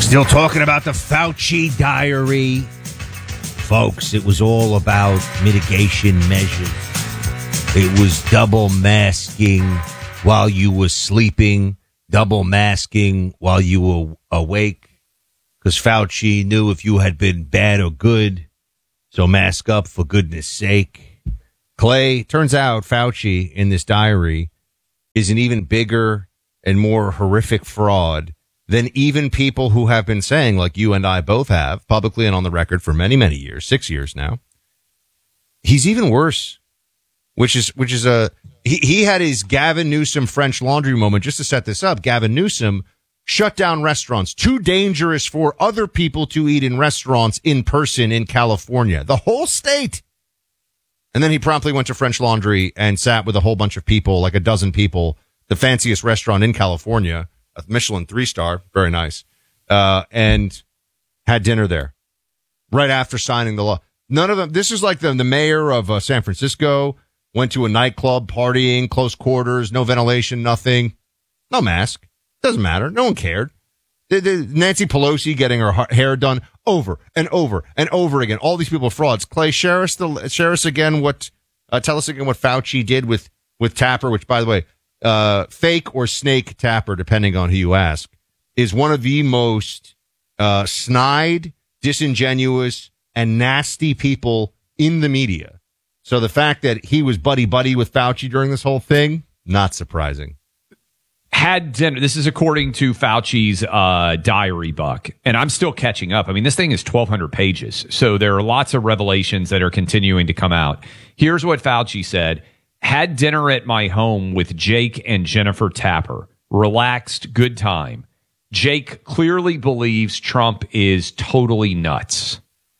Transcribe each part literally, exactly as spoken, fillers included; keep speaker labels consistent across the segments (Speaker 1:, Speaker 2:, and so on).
Speaker 1: Still talking about the Fauci diary. Folks, it was all about mitigation measures. It was double masking while you were sleeping, double masking while you were awake, because Fauci knew if you had been bad or good, so mask up for goodness sake. Clay, turns out Fauci in this diary is an even bigger and more horrific fraud than even people who have been saying, like you and I both have, publicly and on the record for many, many years, six years now. He's even worse, which is, which is a, he, he had his Gavin Newsom French Laundry moment. Just to set this up, Gavin Newsom shut down restaurants, too dangerous for other people to eat in restaurants in person in California, the whole state. And then he promptly went to French Laundry and sat with a whole bunch of people, like a dozen people, the fanciest restaurant in California, a Michelin three-star, very nice, uh, and had dinner there right after signing the law. None of them, this is like the, the mayor of uh, San Francisco, went to a nightclub, partying, close quarters, no ventilation, nothing, no mask. Doesn't matter. No one cared. The, the, Nancy Pelosi getting her hair done over and over and over again. All these people are frauds. Clay, share us, the, share us again what, uh, tell us again what Fauci did with, with Tapper, which, by the way, Uh, fake or snake Tapper, depending on who you ask, is one of the most uh, snide, disingenuous, and nasty people in the media. So the fact that he was buddy-buddy with Fauci during this whole thing, not surprising.
Speaker 2: Had dinner. This is according to Fauci's uh, diary, Buck, and I'm still catching up. I mean, this thing is twelve hundred pages, so there are lots of revelations that are continuing to come out. Here's what Fauci said. Had dinner at my home with Jake and Jennifer Tapper. Relaxed, good time. Jake clearly believes Trump is totally nuts.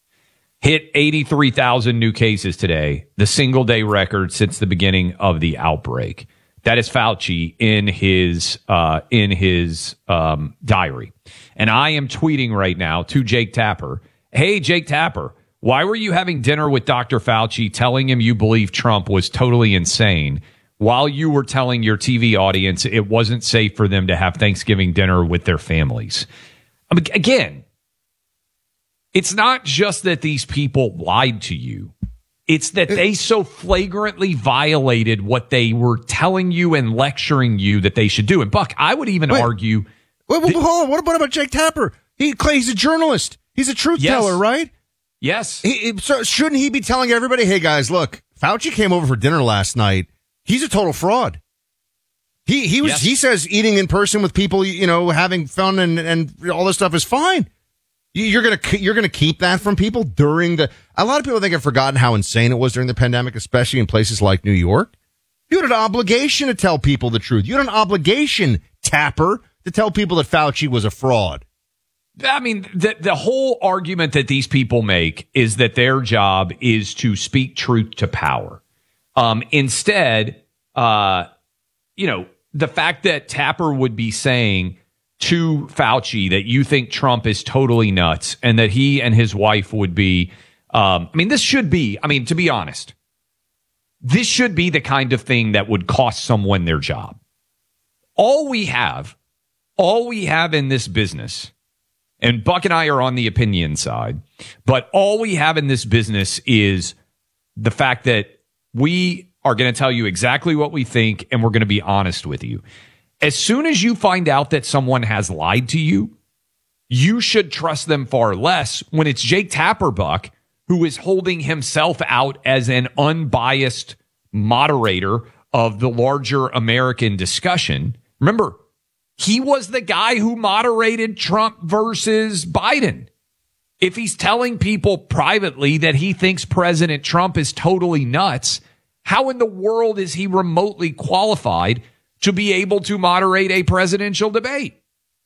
Speaker 2: Hit eighty-three thousand new cases today, the single day record since the beginning of the outbreak. That is Fauci in his uh, in his um, diary. And I am tweeting right now to Jake Tapper. Hey, Jake Tapper. Why were you having dinner with Doctor Fauci telling him you believe Trump was totally insane while you were telling your T V audience it wasn't safe for them to have Thanksgiving dinner with their families? I mean, again, it's not just that these people lied to you. It's that they so flagrantly violated what they were telling you and lecturing you that they should do. And Buck, I would even
Speaker 1: wait,
Speaker 2: argue.
Speaker 1: Wait, wait, hold on. What about, about Jake Tapper? He, Clay, he's a journalist. He's a truth
Speaker 2: yes.
Speaker 1: teller, right?
Speaker 2: Yes.
Speaker 1: He, he, so shouldn't he be telling everybody, hey, guys, look, Fauci came over for dinner last night. He's a total fraud. He he was yes. he says eating in person with people, you know, having fun and, and all this stuff is fine. You're going to you're going to keep that from people during the a lot of people think have forgotten how insane it was during the pandemic, especially in places like New York. You had an obligation to tell people the truth. You had an obligation, Tapper, to tell people that Fauci was a fraud.
Speaker 2: I mean, the, the whole argument that these people make is that their job is to speak truth to power. Um, instead, uh, you know, the fact that Tapper would be saying to Fauci that you think Trump is totally nuts and that he and his wife would be, um, I mean, this should be, I mean, to be honest, this should be the kind of thing that would cost someone their job. All we have, all we have in this business, and Buck and I are on the opinion side, but all we have in this business is the fact that we are going to tell you exactly what we think and we're going to be honest with you. As soon as you find out that someone has lied to you, you should trust them far less when it's Jake Tapper, Buck, who is holding himself out as an unbiased moderator of the larger American discussion. Remember, he was the guy who moderated Trump versus Biden. If he's telling people privately that he thinks President Trump is totally nuts, how in the world is he remotely qualified to be able to moderate a presidential debate?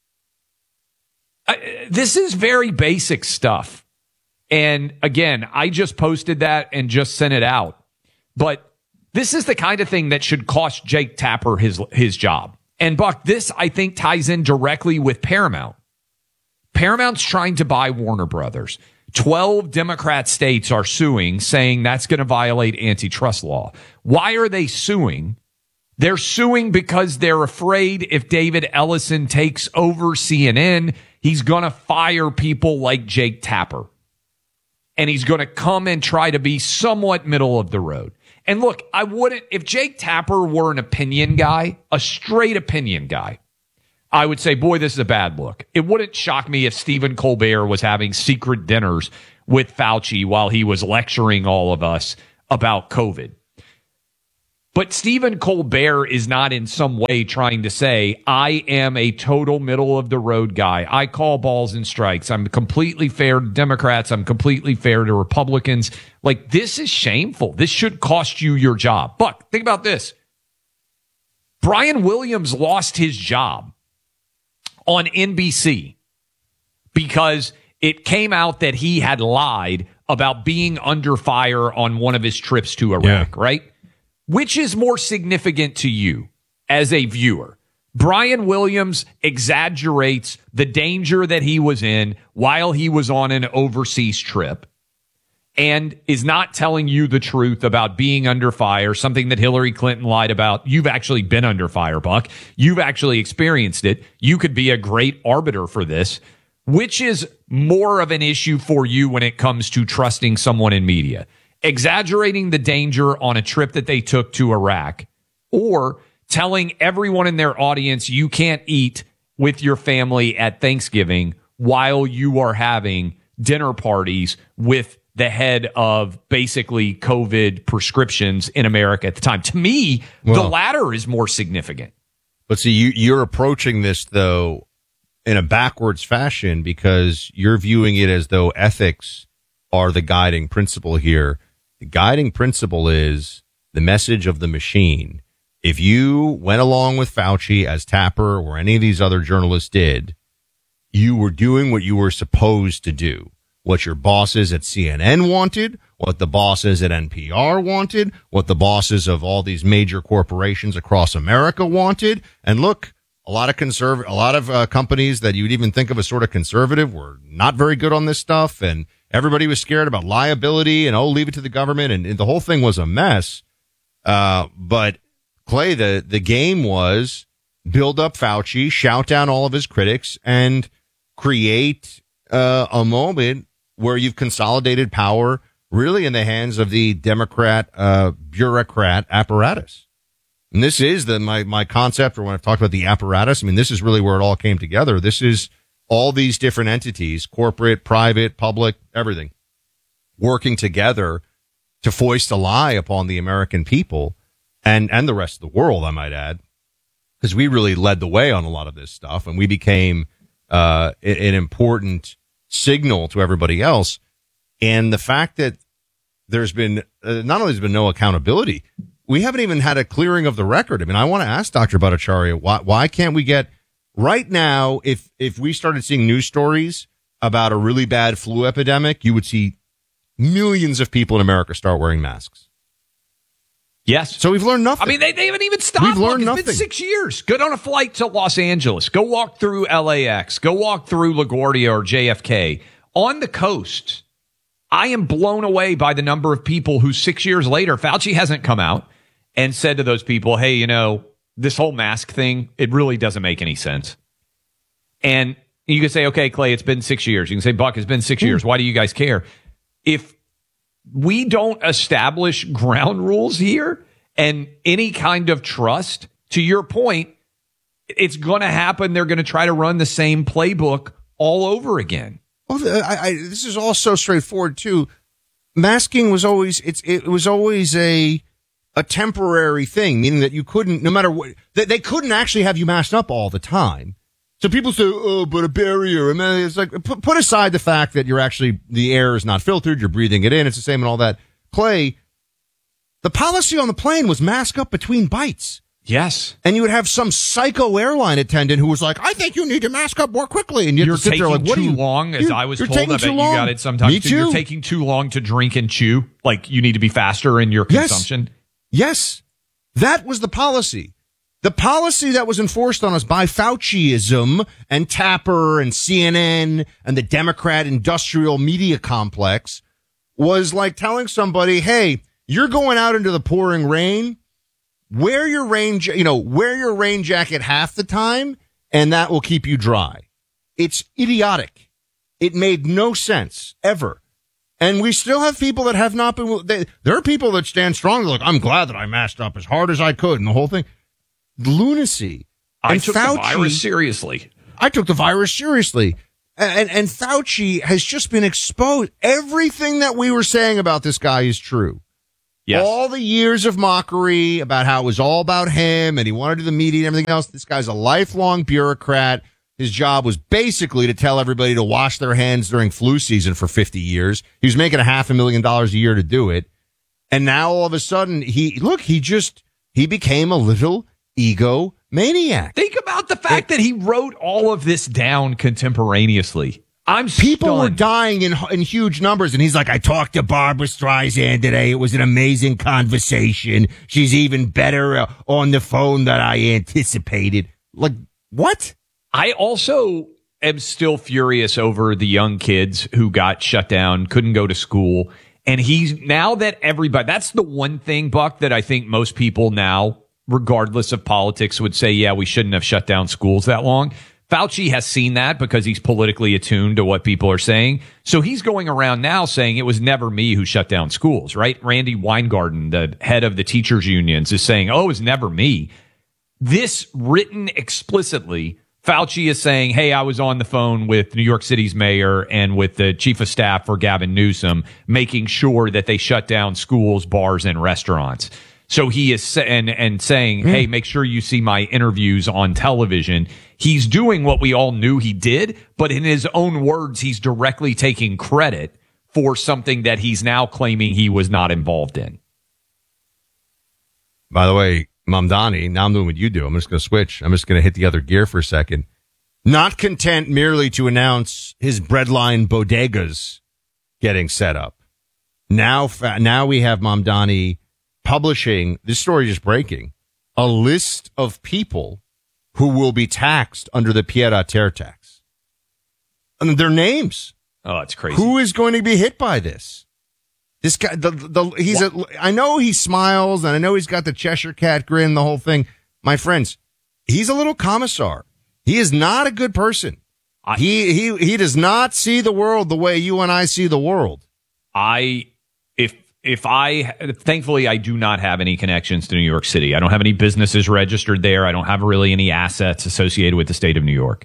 Speaker 2: I, this is very basic stuff. And again, I just posted that and just sent it out. But this is the kind of thing that should cost Jake Tapper his his job. And Buck, this, I think, ties in directly with Paramount. Paramount's trying to buy Warner Brothers. Twelve Democrat states are suing, saying that's going to violate antitrust law. Why are they suing? They're suing because they're afraid if David Ellison takes over C N N, he He's going to fire people like Jake Tapper. And he's going to come and try to be somewhat middle of the road. And look, I wouldn't, if Jake Tapper were an opinion guy, a straight opinion guy, I would say, boy, this is a bad look. It wouldn't shock me if Stephen Colbert was having secret dinners with Fauci while he was lecturing all of us about COVID. But Stephen Colbert is not in some way trying to say, I am a total middle of the road guy. I call balls and strikes. I'm completely fair to Democrats. I'm completely fair to Republicans. Like, this is shameful. This should cost you your job. Buck, think about this. Brian Williams lost his job on N B C because it came out that he had lied about being under fire on one of his trips to Iraq, yeah. right? Which is more significant to you as a viewer? Brian Williams exaggerates the danger that he was in while he was on an overseas trip and is not telling you the truth about being under fire, something that Hillary Clinton lied about. You've actually been under fire, Buck. You've actually experienced it. You could be a great arbiter for this. Which is more of an issue for you when it comes to trusting someone in media? Exaggerating the danger on a trip that they took to Iraq, or telling everyone in their audience you can't eat with your family at Thanksgiving while you are having dinner parties with the head of basically COVID prescriptions in America at the time. To me, well, the latter is more significant.
Speaker 1: But see, you, you're approaching this, though, in a backwards fashion because you're viewing it as though ethics are the guiding principle here. The guiding principle is the message of the machine. If you went along with Fauci as Tapper or any of these other journalists did, you were doing what you were supposed to do. What your bosses at C N N wanted, what the bosses at N P R wanted, what the bosses of all these major corporations across America wanted. And look, a lot of conserv- a lot of uh, companies that you'd even think of as sort of conservative were not very good on this stuff. And everybody was scared about liability and, oh, leave it to the government. And, and the whole thing was a mess. Uh, but Clay, the, the game was build up Fauci, shout down all of his critics, and create uh, a moment where you've consolidated power really in the hands of the Democrat uh, bureaucrat apparatus. And this is the my my concept, or when I've talked about the apparatus, I mean, this is really where it all came together. This is all these different entities, corporate, private, public, everything, working together to foist a lie upon the American people and, and the rest of the world, I might add, because we really led the way on a lot of this stuff, and we became uh, an important signal to everybody else. And the fact that there's been, uh, not only has been no accountability, we haven't even had a clearing of the record. I mean, I want to ask Doctor Bhattacharya, why, why can't we get right now, if, if we started seeing news stories about a really bad flu epidemic, you would see millions of people in America start wearing masks.
Speaker 2: Yes.
Speaker 1: So we've learned nothing.
Speaker 2: I mean, they, they haven't even stopped.
Speaker 1: We've learned
Speaker 2: Look, it's
Speaker 1: nothing.
Speaker 2: been six years. Go on a flight to Los Angeles. Go walk through L A X. Go walk through LaGuardia or J F K. On the coast, I am blown away by the number of people who six years later, Fauci hasn't come out and said to those people, hey, you know, this whole mask thing, it really doesn't make any sense. And you can say, okay, Clay, it's been six years. You can say, Buck, it's been six years. Why do you guys care? If we don't establish ground rules here and any kind of trust, to your point, it's going to happen. They're going to try to run the same playbook all over again.
Speaker 1: Well, I, I, this is all so straightforward too. Masking was always it's it was always a a temporary thing, meaning that you couldn't, no matter what, they, they couldn't actually have you masked up all the time. So people say, oh, but a barrier. I mean, it's like, put, put aside the fact that you're actually, the air is not filtered, you're breathing it in, it's the same and all that. Clay, the policy on the plane was mask up between bites.
Speaker 2: Yes.
Speaker 1: And you would have some psycho airline attendant who was like, I think you need to mask up more quickly. And you
Speaker 2: you're
Speaker 1: have to sit
Speaker 2: taking
Speaker 1: there like, what
Speaker 2: too
Speaker 1: are you,
Speaker 2: long, as I was told. I bet you
Speaker 1: long.
Speaker 2: got it sometimes.
Speaker 1: Me too.
Speaker 2: You're taking too long to drink and chew. Like, you need to be faster in your consumption.
Speaker 1: Yes. Yes. That was the policy. The policy that was enforced on us by Fauciism and Tapper and C N N and the Democrat industrial media complex was like telling somebody, hey, you're going out into the pouring rain, wear your rain, you know, wear your rain jacket half the time, and that will keep you dry.
Speaker 3: It's idiotic. It made no sense ever. And we still have people that have not been, they, there are people that stand strong. Like, I'm glad that I masked up as hard as I could and the whole thing. Lunacy.
Speaker 2: I
Speaker 3: and
Speaker 2: took
Speaker 3: Fauci,
Speaker 2: the virus seriously.
Speaker 3: I took the virus seriously. And, and, and Fauci has just been exposed. Everything that we were saying about this guy is true.
Speaker 2: Yes.
Speaker 3: All the years of mockery about how it was all about him and he wanted to do the media and everything else. This guy's a lifelong bureaucrat. His job was basically to tell everybody to wash their hands during flu season for fifty years. He was making a half a million dollars a year to do it. And now all of a sudden he, look, he just, he became a little ego maniac.
Speaker 2: Think about the fact it, that he wrote all of this down contemporaneously. I'm
Speaker 3: People
Speaker 2: stunned.
Speaker 3: were dying in in huge numbers, and he's like, I talked to Barbara Streisand today. It was an amazing conversation. She's even better uh, on the phone than I anticipated. Like, what?
Speaker 2: I also am still furious over the young kids who got shut down, couldn't go to school. And he's now that everybody, that's the one thing, Buck, that I think most people now, regardless of politics, would say, yeah, we shouldn't have shut down schools that long. Fauci has seen that because he's politically attuned to what people are saying. So he's going around now saying it was never me who shut down schools, right? Randy Weingarten, the head of the teachers unions, is saying, oh, it was never me. This written explicitly, Fauci is saying, hey, I was on the phone with New York City's mayor and with the chief of staff for Gavin Newsom, making sure that they shut down schools, bars, and restaurants. So he is sa- and, and saying, mm. hey, make sure you see my interviews on television. He's doing what we all knew he did, but in his own words, he's directly taking credit for something that he's now claiming he was not involved in.
Speaker 3: By the way, Mamdani, now I'm doing what you do. I'm just going to switch. I'm just going to hit the other gear for a second. Not content merely to announce his breadline bodegas getting set up. Now, fa- now we have Mamdani publishing, this story just breaking, a list of people who will be taxed under the pied-à-terre tax. And their names.
Speaker 2: Oh, it's crazy.
Speaker 3: Who is going to be hit by this? This guy, the, the, he's a, I know he smiles and I know he's got the Cheshire Cat grin, the whole thing. My friends, he's a little commissar. He is not a good person. I, he, he, he does not see the world the way you and I see the world.
Speaker 2: I, if, If I, thankfully, I do not have any connections to New York City. I don't have any businesses registered there. I don't have really any assets associated with the state of New York.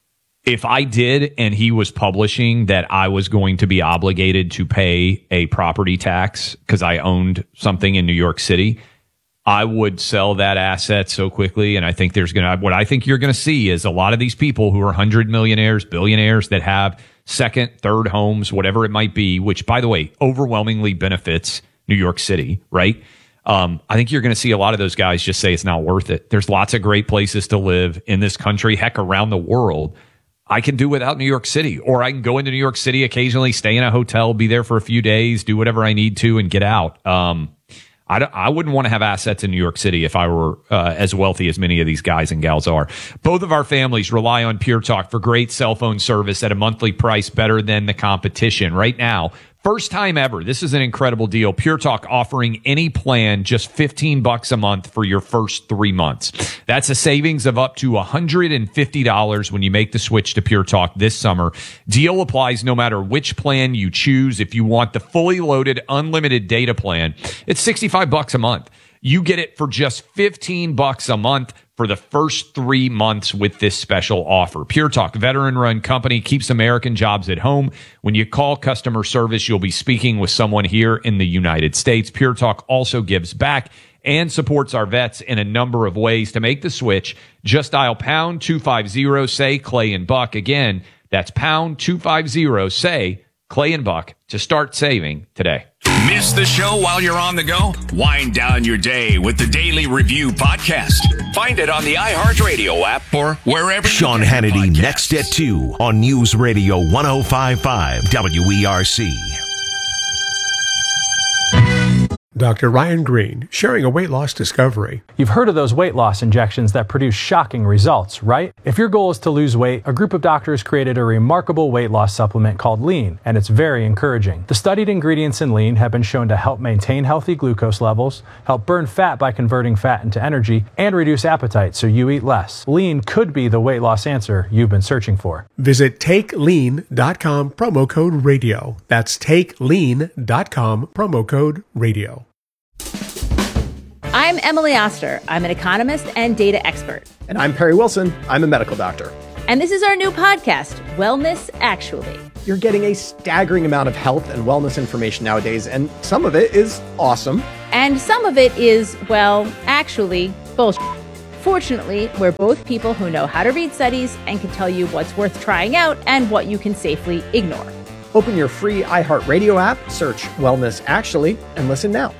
Speaker 2: If I did and he was publishing that I was going to be obligated to pay a property tax because I owned something in New York City, I would sell that asset so quickly. And I think there's going to, what I think you're going to see is a lot of these people who are hundred millionaires, billionaires that have second, third homes, whatever it might be, which, by the way, overwhelmingly benefits New York City, right? Um, I think you're going to see a lot of those guys just say it's not worth it. There's lots of great places to live in this country, heck, around the world. I can do without New York City, or I can go into New York City occasionally, stay in a hotel, be there for a few days, do whatever I need to, and get out. Um, I, don't, I wouldn't want to have assets in New York City if I were uh, as wealthy as many of these guys and gals are. Both of our families rely on Pure Talk for great cell phone service at a monthly price better than the competition. Right now, first time ever, this is an incredible deal. Pure Talk offering any plan just fifteen bucks a month for your first three months. That's a savings of up to one hundred fifty dollars when you make the switch to Pure Talk this summer. Deal applies no matter which plan you choose. If you want the fully loaded unlimited data plan, it's sixty-five bucks a month. You get it for just fifteen bucks a month for the first three months with this special offer. Pure Talk, veteran-run company, keeps American jobs at home. When you call customer service, you'll be speaking with someone here in the United States. Pure Talk also gives back and supports our vets in a number of ways. To make the switch, just dial pound two fifty, say Clay and Buck. Again, that's pound two fifty, say Clay and Buck to start saving today.
Speaker 4: Miss the show while you're on the go? Wind down your day with the Daily Review podcast. Find it on the iHeartRadio app or wherever.
Speaker 5: Sean Hannity next at two on News Radio one oh five point five W E R C.
Speaker 6: Doctor Ryan Green, sharing a weight loss discovery.
Speaker 7: You've heard of those weight loss injections that produce shocking results, right? If your goal is to lose weight, a group of doctors created a remarkable weight loss supplement called Lean, and it's very encouraging. The studied ingredients in Lean have been shown to help maintain healthy glucose levels, help burn fat by converting fat into energy, and reduce appetite so you eat less. Lean could be the weight loss answer you've been searching for.
Speaker 6: Visit take lean dot com, promo code radio. That's take lean dot com, promo code radio.
Speaker 8: I'm Emily Oster. I'm an economist and data expert.
Speaker 9: And I'm Perry Wilson. I'm a medical doctor.
Speaker 8: And this is our new podcast, Wellness Actually.
Speaker 9: You're getting a staggering amount of health and wellness information nowadays, and some of it is awesome.
Speaker 8: And some of it is, well, actually, bullshit. Fortunately, we're both people who know how to read studies and can tell you what's worth trying out and what you can safely ignore.
Speaker 9: Open your free iHeartRadio app, search Wellness Actually, and listen now.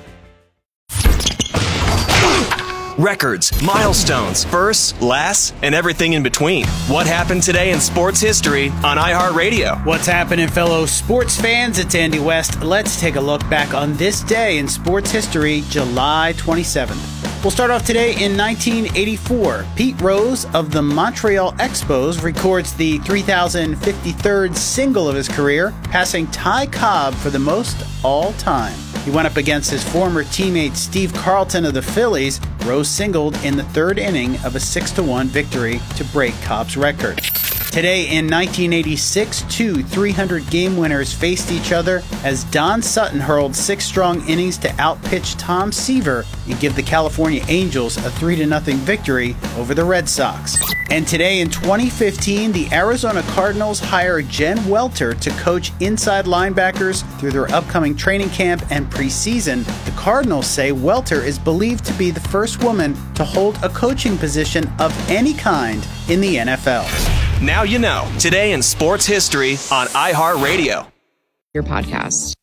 Speaker 10: Records, milestones, firsts, lasts, and everything in between. What happened today in sports history on iHeartRadio?
Speaker 11: What's happening, fellow sports fans? It's Andy West. Let's take a look back on this day in sports history, July twenty-seventh. We'll start off today in nineteen eighty-four. Pete Rose of the Montreal Expos records the three thousand fifty-third single of his career, passing Ty Cobb for the most all time. He went up against his former teammate Steve Carlton of the Phillies. Rose singled in the third inning of a six to one victory to break Cobb's record. Today in nineteen eighty-six, two three hundred game winners faced each other as Don Sutton hurled six strong innings to outpitch Tom Seaver and give the California Angels a three to nothing victory over the Red Sox. And today in twenty fifteen, the Arizona Cardinals hire Jen Welter to coach inside linebackers through their upcoming training camp and preseason. The Cardinals say Welter is believed to be the first woman to hold a coaching position of any kind in the N F L.
Speaker 10: Now you know. Today in sports history on iHeartRadio.
Speaker 12: Your podcast.